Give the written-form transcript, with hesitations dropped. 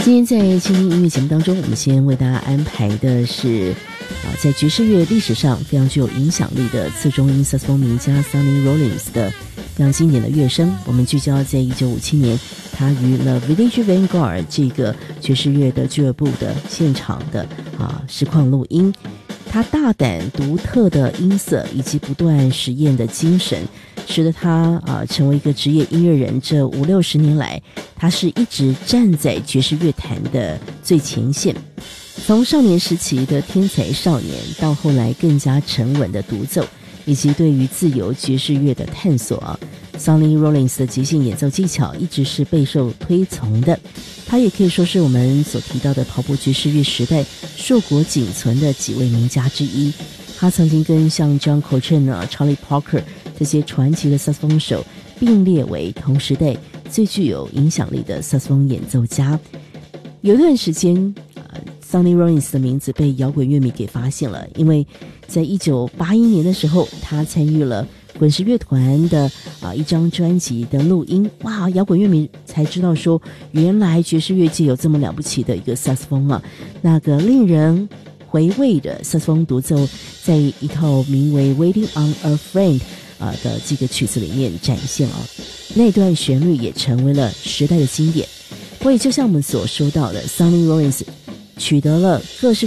今天在倾听音乐节目当中，我们先为大家安排的是在爵士乐历史上非常具有影响力的次中音萨克斯风名家 Sonny Rollins 的非常经典的乐声。我们聚焦在1957年他与 The Village Vanguard 这个爵士乐的俱乐部的现场的实况录音。他大胆独特的音色以及不断实验的精神，使得他成为一个职业音乐人。这50-60年来，他是一直站在爵士乐坛的最前线。从少年时期的天才少年，到后来更加沉稳的独奏，以及对于自由爵士乐的探索Sonny Rollins 的即兴演奏技巧一直是备受推崇的。他也可以说是我们所提到的跑步爵士乐时代硕果仅存的几位名家之一。他曾经跟像 John Coltrane、Charlie Parker 这些传奇的萨克斯风手并列为同时代最具有影响力的萨克斯风演奏家。有一段时间Sonny Rollins 的名字被摇滚乐迷给发现了，因为在1981年的时候，他参与了滚石乐团的一张专辑的录音。哇，摇滚乐迷才知道说，原来爵士乐界有这么了不起的一个萨克斯风那个令人回味的萨克斯风独奏，在一套名为 Waiting on a Friend 的这个曲子里面展现那段旋律也成为了时代的经典。所以就像我们所说到的， Sonny Rollins 取得了各式